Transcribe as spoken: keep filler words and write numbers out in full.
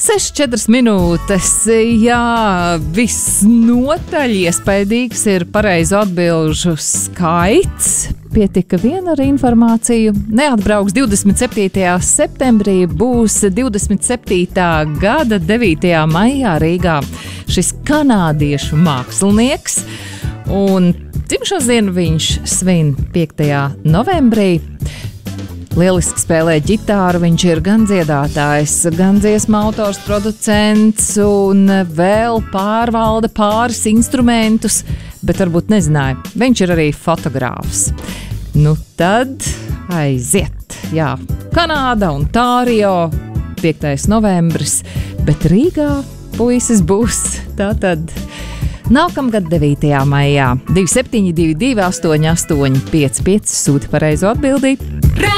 sešas četras minūtes. Jā, visnotaļ iespaidīgs ir pareizo atbilžu skaits. Pietika viena ar informāciju. Neatbrauks divdesmit septītajā septembrī, būs divdesmit septītā gada devītajā maijā Rīgā šis kanādiešu mākslinieks. Un dzimšanas dienu viņš svin piektajā novembrī. Lieliski spēlē ģitāru, viņš ir gan dziedātājs, gan dziesmu autors, producents un vēl pārvalda pāris instrumentus, bet varbūt nezināja, viņš ir arī fotogrāfs. Nu tad aiziet, jā, Kanāda un Tārio, piektais novembris, bet Rīgā puisis būs tātad nākamgad devītajā maijā. divi septiņi divi divi astoņi astoņi pieci pieci sūti pareizo atbildi.